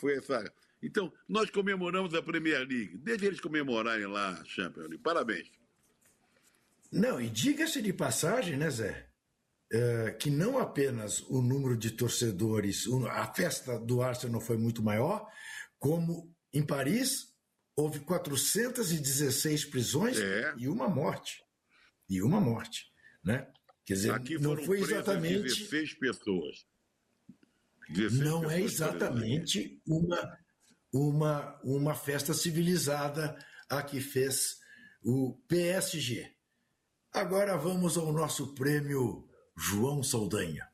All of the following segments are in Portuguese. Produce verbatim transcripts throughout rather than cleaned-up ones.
foi essa... Então, nós comemoramos a Premier League. Deixa eles comemorarem lá a Champions League. Parabéns. Não, e diga-se de passagem, né, Zé? É, que não apenas o número de torcedores, a festa do Arsenal foi muito maior, como em Paris houve quatrocentas e dezesseis prisões é. e uma morte. E uma morte, né? Quer dizer, aqui não foi exatamente... dezesseis pessoas. dezesseis não pessoas, é exatamente uma, uma, uma festa civilizada a que fez o P S G. Agora vamos ao nosso prêmio João Saldanha.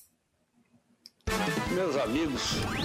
Meus amigos,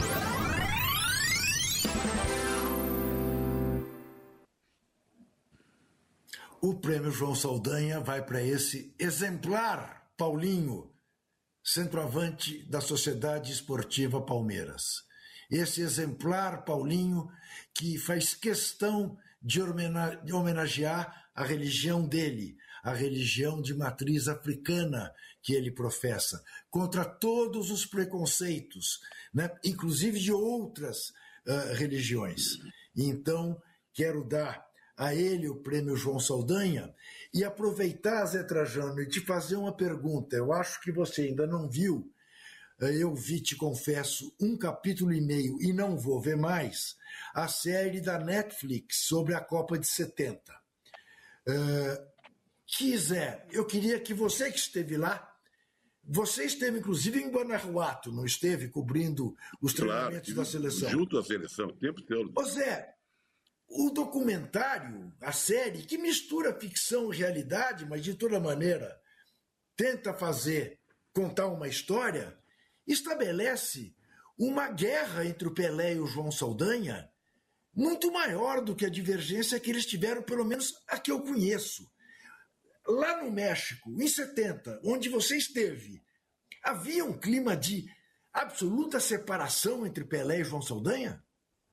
o prêmio João Saldanha vai para esse exemplar Paulinho, centroavante da Sociedade Esportiva Palmeiras. Esse exemplar Paulinho que faz questão de homenagear a religião dele, a religião de matriz africana que ele professa, contra todos os preconceitos, né? Inclusive de outras uh, religiões. Então, quero dar a ele o prêmio João Saldanha e aproveitar, Zé Trajano, e te fazer uma pergunta. Eu acho que você ainda não viu. Eu vi, te confesso, um capítulo e meio, e não vou ver mais, a série da Netflix sobre a Copa de setenta. Uh, que, Zé, eu queria que você que esteve lá, você esteve inclusive em Guanajuato, não esteve, cobrindo os treinamentos claro, da seleção? Junto à seleção, o tempo todo. Ô Zé, o documentário, a série, que mistura ficção e realidade, mas de toda maneira tenta fazer, contar uma história, estabelece uma guerra entre o Pelé e o João Saldanha muito maior do que a divergência que eles tiveram, pelo menos a que eu conheço. Lá no México, em setenta, onde você esteve, havia um clima de absoluta separação entre Pelé e João Saldanha?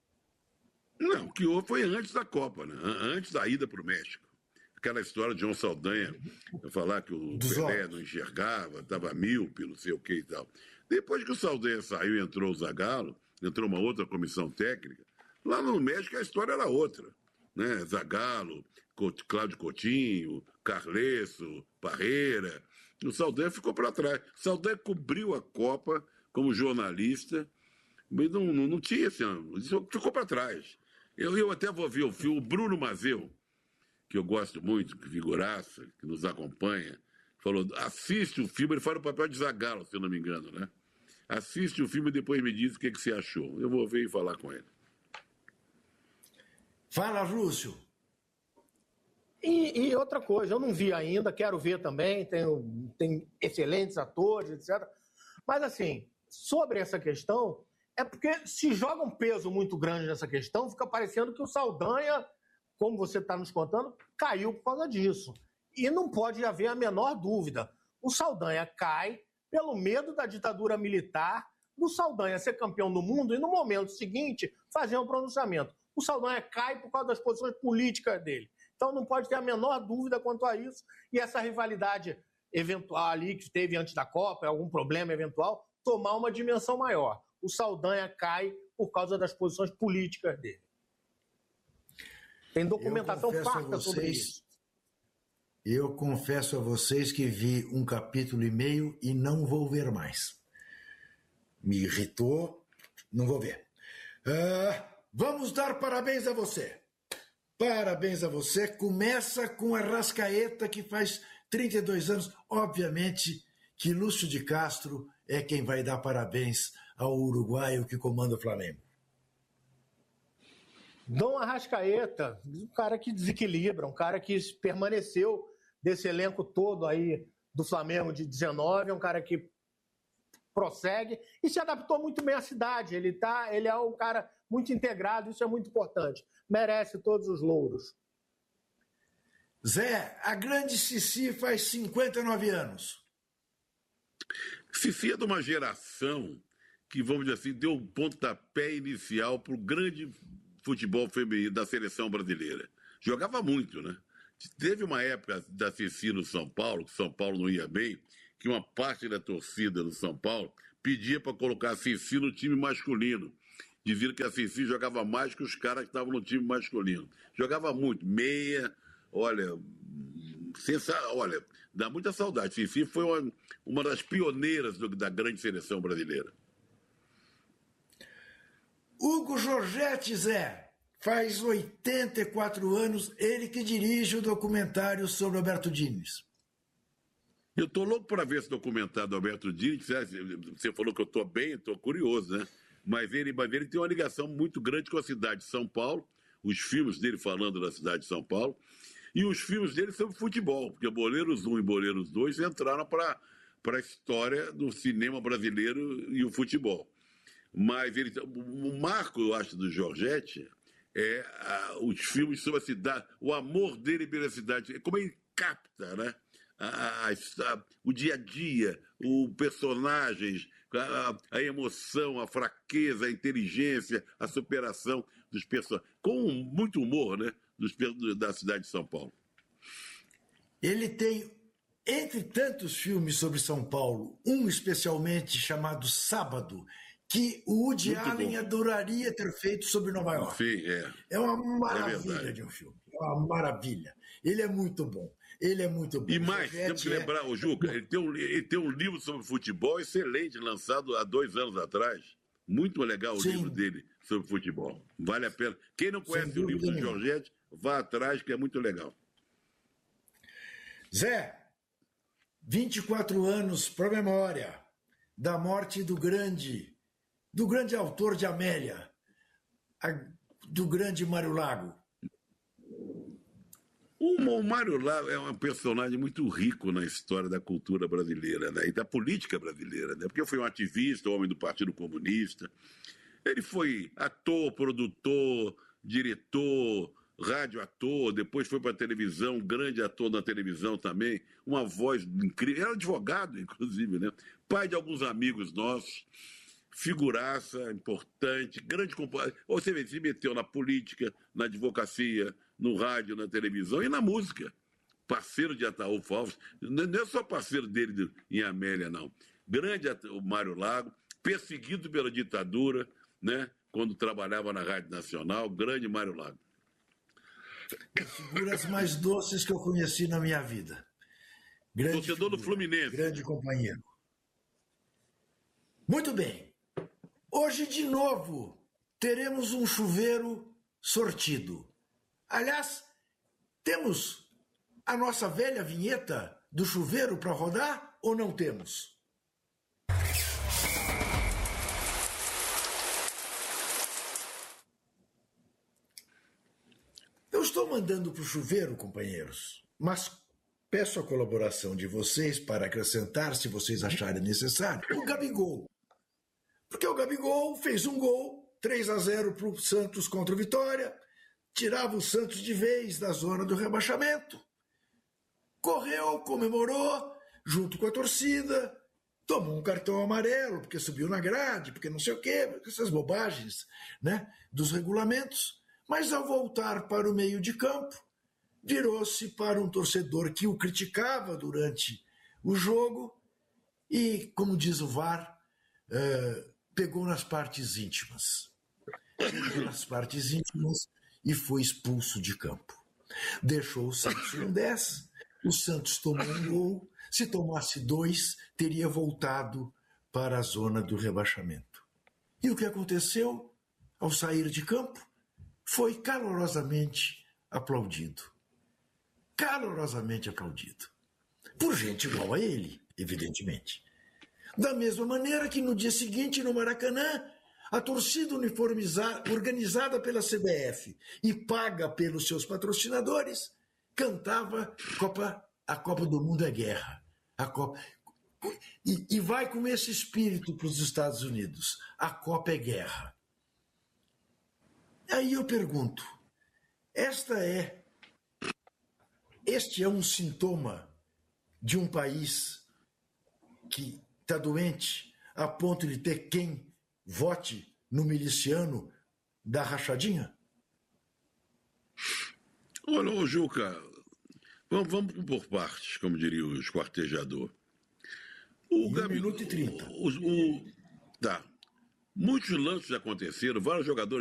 Não, o que houve foi antes da Copa, né? Antes da ida para o México. Aquela história de João Saldanha, falar que o Dos Pelé olhos. não enxergava, estava míope, não sei o que e tal. Depois que o Saldanha saiu e entrou o Zagallo, entrou uma outra comissão técnica, lá no México a história era outra. Né? Zagallo, Cláudio Coutinho, Carlesso, Parreira. O Saldanha ficou para trás. O Saldanha cobriu a Copa como jornalista, mas não, não, não tinha, assim, ficou para trás. Eu, eu até vou ver o filme, o Bruno Mazeu, que eu gosto muito, que figuraça, que nos acompanha, falou, assiste o filme, ele faz o papel de Zagallo, se eu não me engano, né? Assiste o filme e depois me diz o que, que você achou. Eu vou ver e falar com ele. Fala, Lúcio. E, e outra coisa, eu não vi ainda, quero ver também, tem, tem excelentes atores, etcétera. Mas assim, sobre essa questão, é porque se joga um peso muito grande nessa questão, fica parecendo que o Saldanha, como você está nos contando, caiu por causa disso. E não pode haver a menor dúvida. O Saldanha cai pelo medo da ditadura militar, do Saldanha ser campeão do mundo e no momento seguinte fazer um pronunciamento. O Saldanha cai por causa das posições políticas dele. Então não pode ter a menor dúvida quanto a isso. E essa rivalidade eventual ali que teve antes da Copa, algum problema eventual, tomar uma dimensão maior. O Saldanha cai por causa das posições políticas dele. Tem documentação farta vocês, sobre isso. Eu confesso a vocês que vi um capítulo e meio e não vou ver mais. Me irritou, não vou ver. Uh, vamos dar parabéns a você. Parabéns a você. Começa com a Arrascaeta, que faz trinta e dois anos. Obviamente que Lúcio de Castro é quem vai dar parabéns ao uruguaio que comanda o Flamengo. Dom Arrascaeta, um cara que desequilibra, um cara que permaneceu desse elenco todo aí do Flamengo de dezenove, é um cara que prossegue e se adaptou muito bem à cidade. Ele, tá, ele é um cara muito integrado, isso é muito importante. Merece todos os louros. Zé, a grande Cici faz cinquenta e nove anos. Cici é de uma geração que, vamos dizer assim, deu um pontapé inicial para o grande futebol feminino da seleção brasileira. Jogava muito, né? Teve uma época da Cici no São Paulo, que São Paulo não ia bem, que uma parte da torcida do São Paulo pedia para colocar a Cici no time masculino. Diziam que a Fifi jogava mais que os caras que estavam no time masculino. Jogava muito, meia, olha, sensa, olha, dá muita saudade. Fifi foi uma, uma das pioneiras do, da grande seleção brasileira. Hugo Giorgetti, Zé, faz oitenta e quatro anos, ele que dirige o documentário sobre Alberto Diniz. Eu estou louco para ver esse documentário do Alberto Diniz. Você falou que eu estou bem, estou curioso, né? Mas ele, mas ele tem uma ligação muito grande com a cidade de São Paulo, os filmes dele falando da cidade de São Paulo, e os filmes dele sobre futebol, porque Boleiros um e Boleiros dois entraram para a história do cinema brasileiro e o futebol. Mas ele, o marco, eu acho, do Giorgetti é a, os filmes sobre a cidade, o amor dele pela cidade, como ele capta, né? A, a, a, o dia a dia, os personagens, a, a emoção, a fraqueza, a inteligência, a superação dos personagens, com muito humor, né? Dos, da cidade de São Paulo. Ele tem, entre tantos filmes sobre São Paulo, um especialmente chamado Sábado, que o Woody muito Allen bom. Adoraria ter feito sobre Nova York. Sim, é. É uma maravilha é de um filme. É uma maravilha. Ele é muito bom. Ele é muito bom. E mais, temos que é... lembrar, o Juca, ele tem, um, ele tem um livro sobre futebol excelente, lançado há dois anos atrás. Muito legal o Sim. livro dele sobre futebol. Vale a pena. Quem não conhece o livro do Giorgetti, vá atrás, que é muito legal. Zé, vinte e quatro anos para a memória da morte do grande, do grande autor de Amélia, a, do grande Mário Lago. O Mário Lago é um personagem muito rico na história da cultura brasileira, né? E da política brasileira, né? Porque foi um ativista, homem do Partido Comunista. Ele foi ator, produtor, diretor, rádio-ator, depois foi para a televisão, grande ator na televisão também, uma voz incrível. Era advogado, inclusive, né? Pai de alguns amigos nossos, figuraça importante, grande compositor. Você vê, se meteu na política, na advocacia, no rádio, na televisão e na música. Parceiro de Ataúfo Alves, não é só parceiro dele em Amélia, não. Grande o Mário Lago, perseguido pela ditadura, né? Quando trabalhava na Rádio Nacional, grande Mário Lago. As figuras mais doces que eu conheci na minha vida. Grande Torcedor figura, do Fluminense. Grande companheiro. Muito bem. Hoje, de novo, teremos um chuveiro sortido. Aliás, temos a nossa velha vinheta do chuveiro para rodar ou não temos? Eu estou mandando para o chuveiro, companheiros, mas peço a colaboração de vocês para acrescentar, se vocês acharem necessário, o Gabigol. Porque o Gabigol fez um gol, três a zero para o Santos contra o Vitória, tirava o Santos de vez da zona do rebaixamento, correu, comemorou, junto com a torcida, tomou um cartão amarelo, porque subiu na grade, porque não sei o quê, essas bobagens, né, dos regulamentos. Mas ao voltar para o meio de campo, virou-se para um torcedor que o criticava durante o jogo e, como diz o V A R, uh, pegou nas partes íntimas. Pegou nas partes íntimas e foi expulso de campo. Deixou o Santos com dez, o Santos tomou um gol, se tomasse dois, teria voltado para a zona do rebaixamento. E o que aconteceu ao sair de campo? Foi calorosamente aplaudido. Calorosamente aplaudido. Por gente igual a ele, evidentemente. Da mesma maneira que no dia seguinte, no Maracanã, a torcida uniformizada, organizada pela C B F e paga pelos seus patrocinadores, cantava Copa, a Copa do Mundo é guerra. A Copa, e, e vai com esse espírito para os Estados Unidos. A Copa é guerra. Aí eu pergunto, esta é, este é um sintoma de um país que está doente a ponto de ter quem vote no miliciano da rachadinha? Olha, ô Juca, vamos, vamos por partes, como diria o esquartejador. O um minuto e trinta. O, o, tá. Muitos lances aconteceram, vários jogadores